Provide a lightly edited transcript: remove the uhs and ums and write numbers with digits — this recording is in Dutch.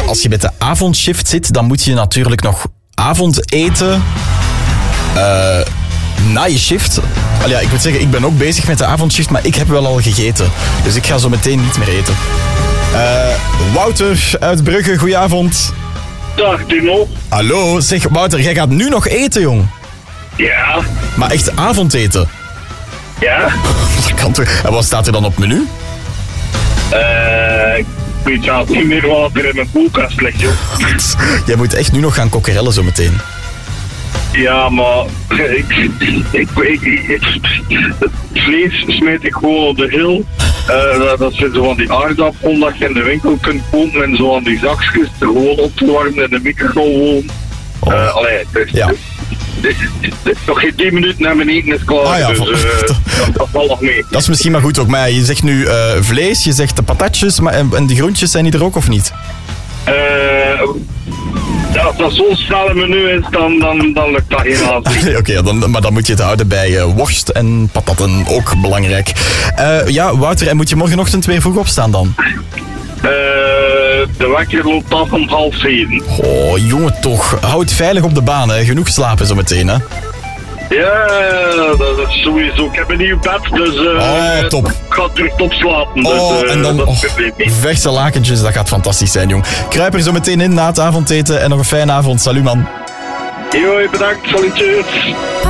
als je met de avondshift zit, dan moet je natuurlijk nog avondeten na je shift. Ja, ik moet zeggen, ik ben ook bezig met de avondshift, maar ik heb wel al gegeten. Dus ik ga zo meteen niet meer eten. Wouter uit Brugge, goedenavond. Dag Timo. Hallo, zeg Wouter, jij gaat nu nog eten, jong? Ja. Maar echt avondeten? Ja. Dat kan toch? En wat staat er dan op menu? Ik weet zelfs niet meer wat er in mijn koelkast ligt, joh. Jij moet echt nu nog gaan kokkerellen zo meteen. Ja, maar het vlees smijt ik gewoon op de hill. Dat zijn zo van die aardappelen dat je in de winkel kunt kopen en zo van die zakjes gewoon op te warmen in de microgolfoven. Ja. Nog geen 10 minuten na mijn eten is klaar, Ah, ja, dus dat valt nog mee. Dat is misschien maar goed ook, maar je zegt nu vlees, je zegt de patatjes, maar, en de groentjes zijn die er ook of niet? Als dat zo'n snelle menu is, dan lukt dat helaas niet. Oké, maar dan moet je het houden bij worst en patatten, ook belangrijk. Ja, Wouter, en moet je morgenochtend weer vroeg opstaan dan? De wekker loopt af om 6:30. Oh, jongen toch. Hou het veilig op de baan, hè. Genoeg slapen zo meteen, hè. Ja, dat is sowieso. Ik heb een nieuw bed, dus top. Ik ga terug opslapen. Dus, en dan dat is het niet. verse lakentjes, dat gaat fantastisch zijn, jong. Kruip er zo meteen in na het avondeten en nog een fijne avond. Salut, man. Hoi, bedankt. Salutjes.